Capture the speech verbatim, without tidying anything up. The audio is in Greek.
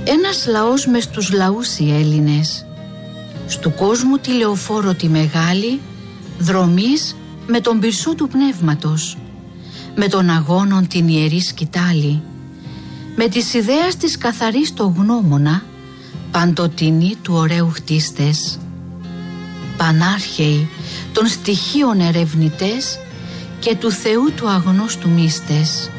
Ένας λαός μες τους λαούς οι Έλληνες, στου κόσμου τη λεωφόρο τη μεγάλη, δρομής με τον πυρσό του πνεύματος, με τον αγώνον την ιερή σκητάλη, με της ιδέας της καθαρής το γνώμονα, παντοτινή του ωραίου χτίστες. Πανάρχαιοι των στοιχείων ερευνητές και του Θεού του αγνώστου μύστες.